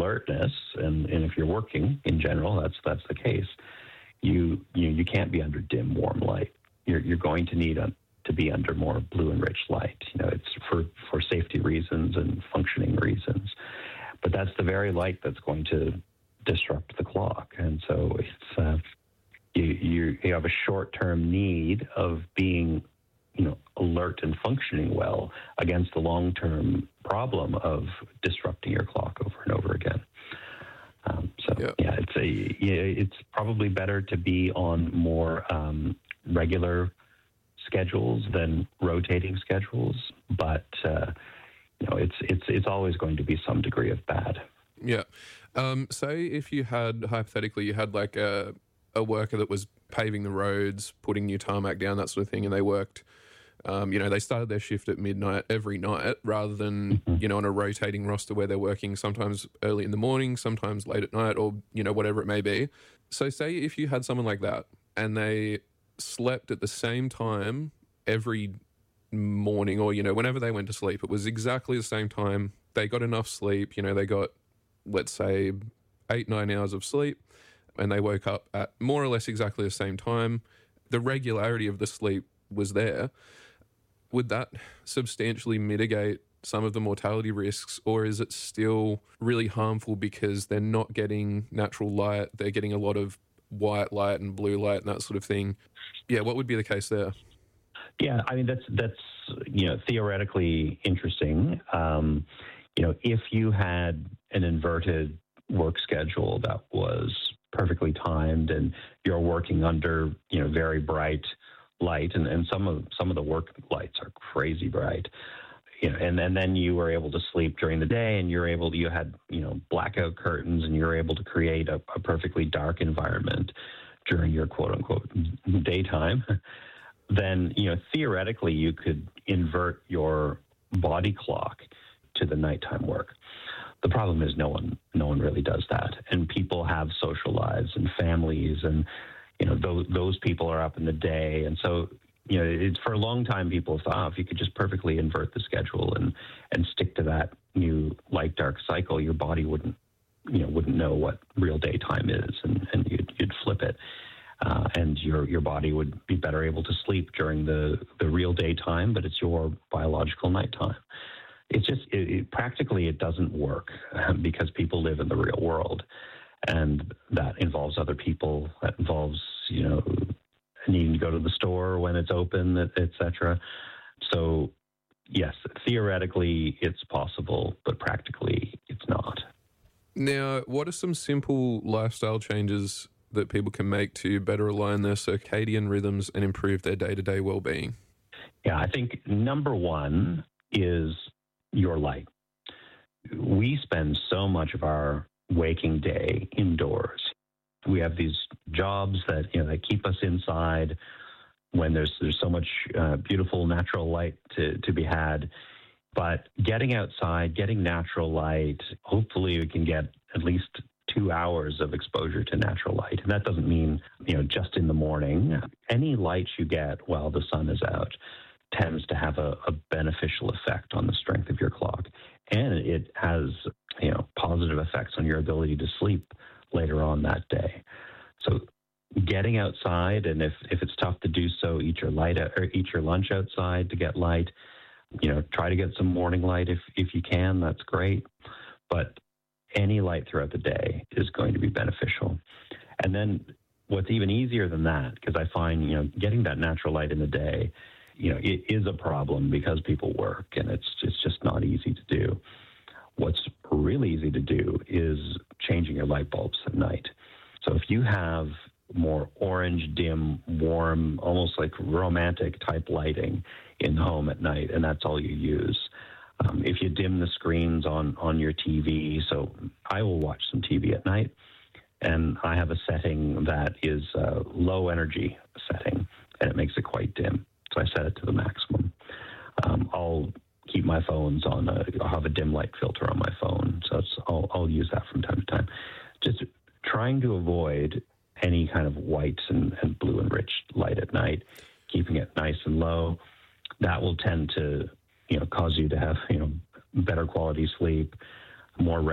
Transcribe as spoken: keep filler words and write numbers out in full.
alertness, and, and if you're working in general, that's that's the case. You you you can't be under dim, warm light. You're you're going to need a, to be under more blue enriched light. You know, it's for for safety reasons and functioning reasons. But that's the very light that's going to disrupt the clock, and so it's uh, you, you you have a short-term need of being, you know, alert and functioning well against the long-term problem of disrupting your clock over and over again. Um, so yeah. yeah, it's a yeah, it's probably better to be on more um, regular schedules than rotating schedules, but uh, you know, it's it's it's always going to be some degree of bad. Yeah. Um, say if you had, hypothetically, you had like a a worker that was paving the roads, putting new tarmac down, that sort of thing, and they worked. Um, you know, they started their shift at midnight every night rather than, mm-hmm. you know, on a rotating roster where they're working sometimes early in the morning, sometimes late at night, or, you know, whatever it may be. So say if you had someone like that and they slept at the same time every morning, or, you know, whenever they went to sleep, it was exactly the same time. They got enough sleep, you know, they got, let's say, eight, nine hours of sleep, and they woke up at more or less exactly the same time. The regularity of the sleep was there. Would that substantially mitigate some of the mortality risks, or is it still really harmful because they're not getting natural light, they're getting a lot of white light and blue light and that sort of thing? Yeah, what would be the case there? Yeah, I mean, that's, that's you know, theoretically interesting. Um, you know, if you had an inverted work schedule that was perfectly timed and you're working under, you know, very bright light, and, and some of some of the work lights are crazy bright, you know, and, and then you were able to sleep during the day, and you're able to, you had, you know, blackout curtains, and you're able to create a, a perfectly dark environment during your quote unquote daytime, then, you know, theoretically you could invert your body clock to the nighttime work. The problem is no one no one really does that, and people have social lives and families, and you know, those, those people are up in the day. And so, you know, it's, for a long time, people thought, oh, if you could just perfectly invert the schedule and, and stick to that new light-dark cycle, your body wouldn't, you know, wouldn't know what real daytime is, and, and you'd, you'd flip it. Uh, and your your body would be better able to sleep during the, the real daytime, but it's your biological nighttime. It's just, it, it, practically it doesn't work because people live in the real world. And that involves other people. That involves, you know, needing to go to the store when it's open, et cetera. So, yes, theoretically it's possible, but practically it's not. Now, what are some simple lifestyle changes that people can make to better align their circadian rhythms and improve their day-to-day well-being? Yeah, I think number one is your light. We spend so much of our waking day indoors. We have these jobs that, you know, that keep us inside when there's there's so much uh, beautiful natural light to, to be had. But getting outside, getting natural light, hopefully we can get at least two hours of exposure to natural light. And that doesn't mean, you know, just in the morning. Any light you get while the sun is out tends to have a, a beneficial effect on the strength of your clock. And it has, you know, positive effects on your ability to sleep later on that day. So getting outside, and if, if it's tough to do so, eat your light or eat your lunch outside to get light. You know, try to get some morning light if, if you can, that's great. But any light throughout the day is going to be beneficial. And then what's even easier than that, because I find, you know, getting that natural light in the day, you know, it is a problem because people work, and it's it's just not easy to do. What's really easy to do is changing your light bulbs at night. So if you have more orange, dim, warm, almost like romantic type lighting in the home at night, and that's all you use. Um, if you dim the screens on, on your T V, so I will watch some T V at night, and I have a setting that is a low energy setting, and it makes it quite dim. So I set it to the maximum. Um, I'll keep my phones on, a, I'll have a dim light filter on my phone, so it's, I'll, I'll use that from time to time. Just trying to avoid any kind of white and, and blue enriched light at night, keeping it nice and low. That will tend to, you know, cause you to have, you know, better quality sleep, more